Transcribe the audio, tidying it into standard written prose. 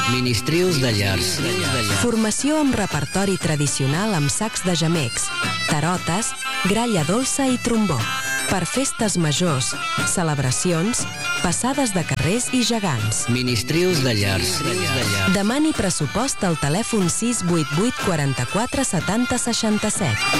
Ministrius de llars. Formació amb repertori tradicional amb sacs de gemecs, tarotes, gralla dolça i trombó. Per festes majors, celebracions, passades de carrers i gegants. Ministrius de llars. Demani pressupost al telèfon 688 44 70 67.